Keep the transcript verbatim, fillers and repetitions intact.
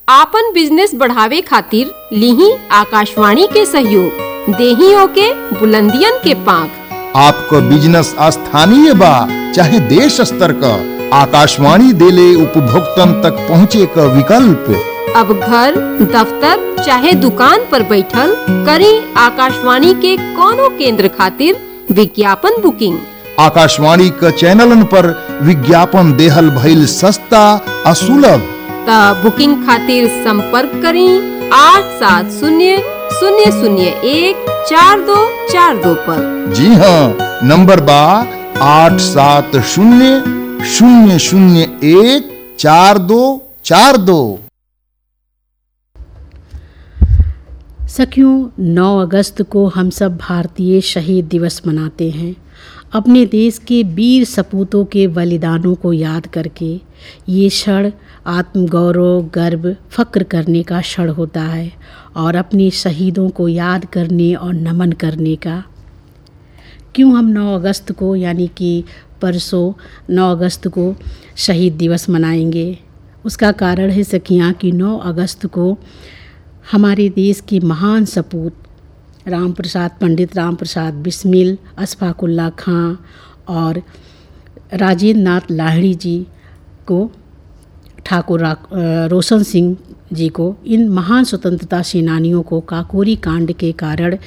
आपन बिजनेस बढ़ावे खातिर लीही आकाशवाणी के सहयोग, देही ओके बुलंदियन के पांख। आपको बिजनेस स्थानीय बा चाहे देश स्तर का, आकाशवाणी देले उपभोक्तन तक पहुँचे का विकल्प। अब घर, दफ्तर चाहे दुकान पर बैठल करी आकाशवाणी के कोनो केंद्र खातिर विज्ञापन बुकिंग। आकाशवाणी का चैनलन पर विज्ञापन देहल भइल सस्ता आ सुलभ। ता बुकिंग खातिर संपर्क करी आठ सात शून्य शून्य शून्य एक चार दो चार दो पर। जी हाँ, नंबर बा आठ सात शून्य शून्य शून्य एक चार दो चार दो। सखियों, नौ अगस्त को हम सब भारतीय शहीद दिवस मनाते हैं। अपने देश के वीर सपूतों के बलिदानों को याद करके ये क्षण आत्मगौरव, गर्व, फक्र करने का क्षण होता है और अपने शहीदों को याद करने और नमन करने का। क्यों हम नौ अगस्त को यानी कि परसों नौ अगस्त को शहीद दिवस मनाएंगे? उसका कारण है सखियाँ कि नौ अगस्त को हमारे देश के महान सपूत राम प्रसाद पंडित राम प्रसाद बिस्मिल, अशफाक उल्लाह खां और राजेंद्र नाथ लाहिड़ी जी को, ठाकुर रोशन सिंह जी को, इन महान स्वतंत्रता सेनानियों को काकोरी कांड के कारण